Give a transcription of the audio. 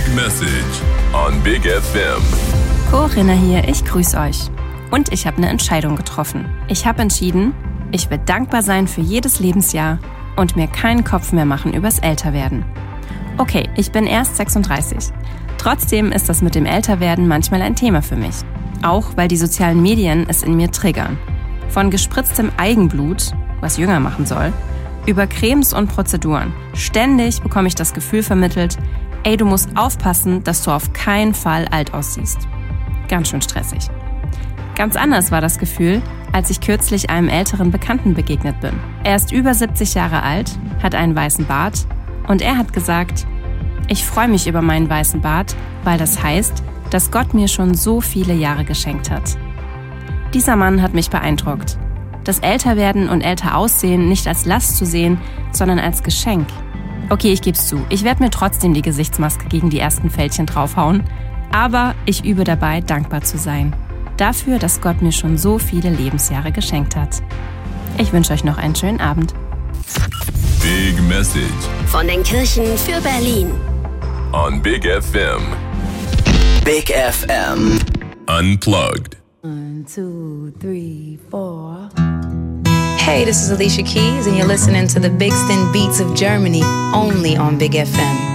Message on Big FM. Corinna hier, ich grüße euch. Und ich habe eine Entscheidung getroffen. Ich habe entschieden, ich will dankbar sein für jedes Lebensjahr und mir keinen Kopf mehr machen übers Älterwerden. Okay, ich bin erst 36. Trotzdem ist das mit dem Älterwerden manchmal ein Thema für mich. Auch weil die sozialen Medien es in mir triggern. Von gespritztem Eigenblut, was jünger machen soll, über Cremes und Prozeduren. Ständig bekomme ich das Gefühl vermittelt, ey, du musst aufpassen, dass du auf keinen Fall alt aussiehst. Ganz schön stressig. Ganz anders war das Gefühl, als ich kürzlich einem älteren Bekannten begegnet bin. Er ist über 70 Jahre alt, hat einen weißen Bart und er hat gesagt, ich freue mich über meinen weißen Bart, weil das heißt, dass Gott mir schon so viele Jahre geschenkt hat. Dieser Mann hat mich beeindruckt. Das Älterwerden und älter aussehen nicht als Last zu sehen, sondern als Geschenk. Okay, ich geb's zu, ich werde mir trotzdem die Gesichtsmaske gegen die ersten Fältchen draufhauen, aber ich übe dabei, dankbar zu sein. Dafür, dass Gott mir schon so viele Lebensjahre geschenkt hat. Ich wünsche euch noch einen schönen Abend. Big Message Von den Kirchen für Berlin. on Big FM. Big FM. Unplugged. 1, 2, 3, 4. Hey, this is Alicia Keys, and you're listening to the Big Beats of Germany, only on Big FM.